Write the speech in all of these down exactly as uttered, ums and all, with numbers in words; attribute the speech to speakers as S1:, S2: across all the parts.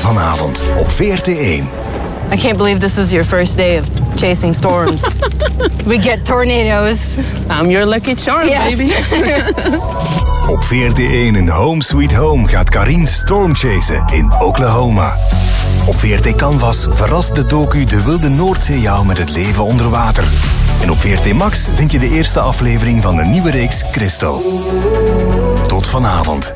S1: vanavond op V R T één.
S2: I can't believe this is your first day of chasing storms. We get tornadoes. I'm your lucky charm, yes. Baby.
S1: Op V R T één in Home Sweet Home gaat Karien stormchasen in Oklahoma. Op V R T Canvas verrast de docu De Wilde Noordzee jou met het leven onder water. En op V R T Max vind je de eerste aflevering van de nieuwe reeks Crystal. Tot vanavond.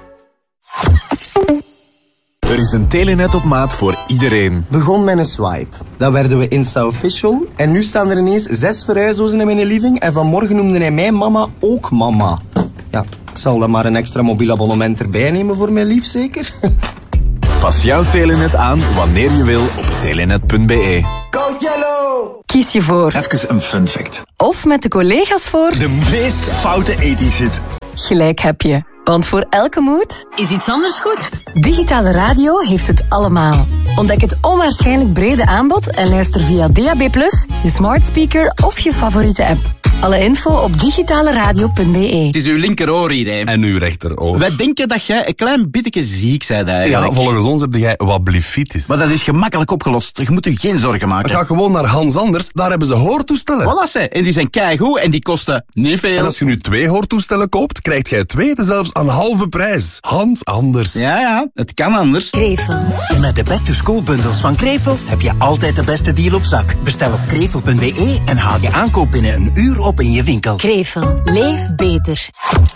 S3: Er is een telenet op maat voor iedereen.
S4: Begon met een swipe. Dan werden we Insta-official. En nu staan er ineens zes verhuisdozen in mijn living. En vanmorgen noemde hij mijn mama ook mama. Ja, ik zal dan maar een extra mobiel abonnement erbij nemen voor mijn lief, zeker?
S3: Pas jouw telenet aan wanneer je wil op telenet punt b e.
S5: Go Yellow!
S6: Kies je voor.
S7: Even een fun fact.
S6: Of met de collega's voor.
S7: De meest foute ethisch hit.
S6: Gelijk heb je. Want voor elke mood
S8: is iets anders goed.
S6: Digitale radio heeft het allemaal. Ontdek het onwaarschijnlijk brede aanbod en luister via D A B plus, je smart speaker of je favoriete app. Alle info op digitale radio punt b e.
S9: Het is uw linkeroor hier, hè.
S10: En uw rechteroor.
S9: Wij denken dat jij een klein beetje ziek bent eigenlijk.
S10: Ja, volgens ons heb jij wat blefitis.
S9: Maar dat is gemakkelijk opgelost. Je moet je geen zorgen maken.
S10: Ga gewoon naar Hans Anders, daar hebben ze hoortoestellen.
S9: Voilà, ze. En die zijn keigoed en die kosten niet veel.
S10: En als je nu twee hoortoestellen koopt, krijgt jij twee zelfs aan halve prijs. Hans Anders.
S9: Ja, ja, het kan anders.
S6: Krevel.
S5: Met de back-to-school bundels van Krevel heb je altijd de beste deal op zak. Bestel op krevel punt b e en haal je aankoop binnen een uur op in je winkel.
S6: Krevel. Leef beter.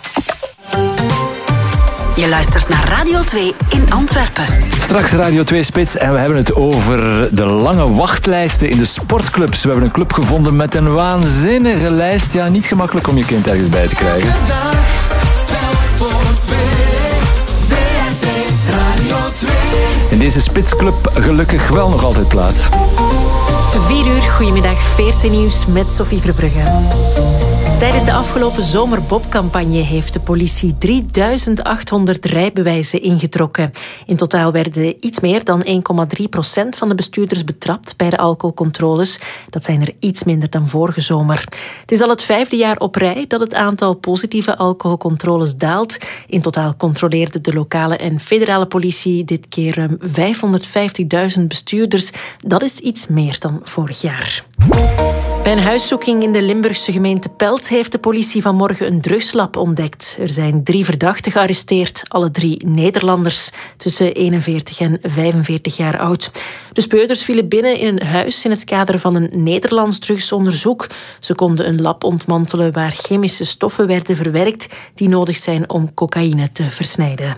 S11: Je luistert naar Radio twee in Antwerpen.
S12: Straks Radio twee Spits en we hebben het over de lange wachtlijsten in de sportclubs. We hebben een club gevonden met een waanzinnige lijst. Ja, niet gemakkelijk om je kind ergens bij te krijgen. In deze Spitsclub gelukkig wel nog altijd plaats.
S13: vier uur, goedemiddag, V R T Nieuws met Sophie Verbrugge. Tijdens de afgelopen zomerbobcampagne heeft de politie drieduizend achthonderd rijbewijzen ingetrokken. In totaal werden iets meer dan één komma drie procent van de bestuurders betrapt bij de alcoholcontroles. Dat zijn er iets minder dan vorige zomer. Het is al het vijfde jaar op rij dat het aantal positieve alcoholcontroles daalt. In totaal controleerde de lokale en federale politie dit keer ruim vijfhonderdvijftigduizend bestuurders. Dat is iets meer dan vorig jaar. Bij een huiszoeking in de Limburgse gemeente Pelt heeft de politie vanmorgen een drugslab ontdekt. Er zijn drie verdachten gearresteerd, alle drie Nederlanders, tussen eenenveertig en vijfenveertig jaar oud. De speurders vielen binnen in een huis in het kader van een Nederlands drugsonderzoek. Ze konden een lab ontmantelen waar chemische stoffen werden verwerkt die nodig zijn om cocaïne te versnijden.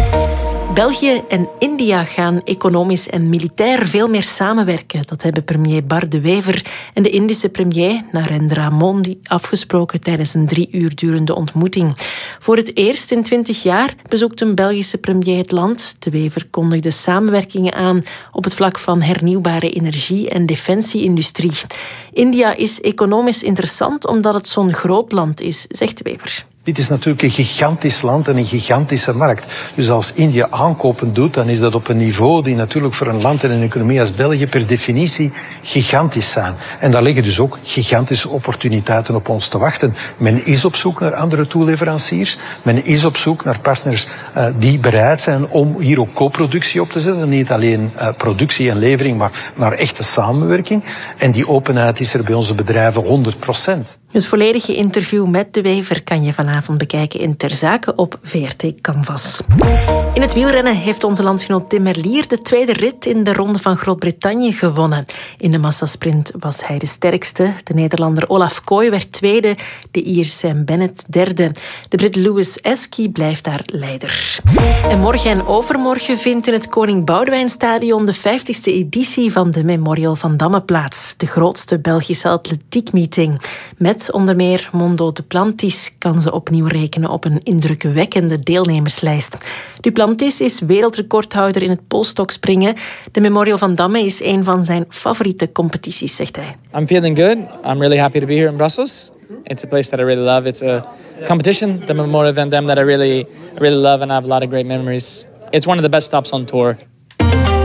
S13: België en India gaan economisch en militair veel meer samenwerken. Dat hebben premier Bar de Wever en de Indische premier Narendra Modi afgesproken tijdens een drie uur durende ontmoeting. Voor het eerst in twintig jaar bezoekt een Belgische premier het land. De Wever kondigde samenwerkingen aan op het vlak van hernieuwbare energie en defensieindustrie. India is economisch interessant omdat het zo'n groot land is, zegt de Wever.
S14: Dit is natuurlijk een gigantisch land en een gigantische markt. Dus als India aankopen doet, dan is dat op een niveau die natuurlijk voor een land en een economie als België per definitie gigantisch zijn. En daar liggen dus ook gigantische opportuniteiten op ons te wachten. Men is op zoek naar andere toeleveranciers. Men is op zoek naar partners uh, die bereid zijn om hier ook co-productie op te zetten. Niet alleen uh, productie en levering, maar, maar echte samenwerking. En die openheid is er bij onze bedrijven honderd procent.
S13: Het volledige interview met de Wever kan je vanavond bekijken in Ter Zake op V R T Canvas. In het wielrennen heeft onze landgenoot Tim Merlier de tweede rit in de Ronde van Groot-Brittannië gewonnen. In de massasprint was hij de sterkste. De Nederlander Olaf Kooi werd tweede, de Ier Sam Bennett derde. De Brit Lewis Esky blijft daar leider. En morgen en overmorgen vindt in het Koning Boudewijnstadion de vijftigste editie van de Memorial van Damme plaats. De grootste Belgische atletiekmeeting. Met onder meer Mondo Duplantis kan ze opnieuw rekenen op een indrukwekkende deelnemerslijst. Duplantis is wereldrecordhouder in het polstokspringen. De Memorial van Damme is een van zijn favoriete competities, zegt hij.
S15: I'm feeling good. I'm really happy to be here in Brussels. It's a place that I really love. It's a competition, the Memorial van Damme, that I really, I really love and I have a lot of great memories. It's one of the best stops on tour.
S13: Het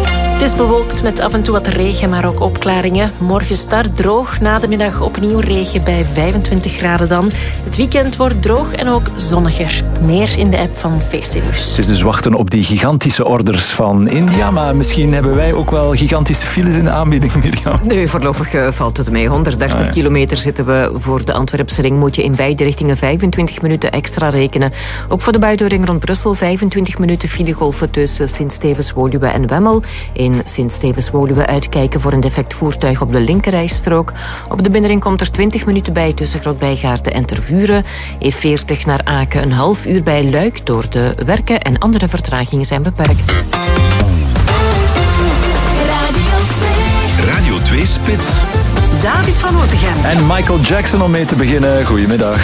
S13: is bewolkt met af en toe wat regen, maar ook opklaringen. Morgen start droog, na de middag opnieuw regen bij vijfentwintig graden dan. Het weekend wordt droog en ook zonniger. Meer in de app van veertien Nieuws.
S12: Het is dus wachten op die gigantische orders van India, maar misschien hebben wij ook wel gigantische files in de aanbieding, Mirjam.
S8: Nee, voorlopig uh, valt het mee. honderddertig ah, ja. kilometer zitten we voor de Antwerpse ring. Moet je in beide richtingen vijfentwintig minuten extra rekenen. Ook voor de buitenring rond Brussel vijfentwintig minuten filegolven tussen Sint-Stevens-Woluwe en Wemmel. In Sint-Stevens-Woluwe uitkijken voor een defect voertuig op de linkerrijstrook. Op de binnenring komt er twintig minuten bij tussen Grootbijgaarden en Tervuren. E veertig naar Aken een half uur bij Luik door de werken en andere vertragingen zijn beperkt.
S1: Radio twee Spits.
S11: David van Otegem.
S12: En Michael Jackson om mee te beginnen. Goedemiddag.